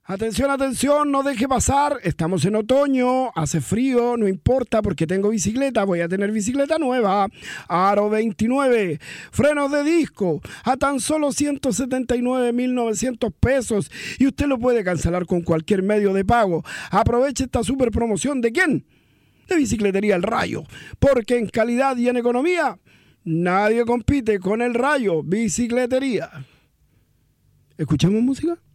Atención, atención, no deje pasar, estamos en otoño, hace frío, no importa porque tengo bicicleta, voy a tener bicicleta nueva, Aro 29, frenos de disco, a tan solo 179.900 pesos y usted lo puede cancelar con cualquier medio de pago. Aproveche esta super promoción, ¿de quién? De Bicicletería El Rayo, porque en calidad y en economía nadie compite con El Rayo Bicicletería. ¿Escuchamos música?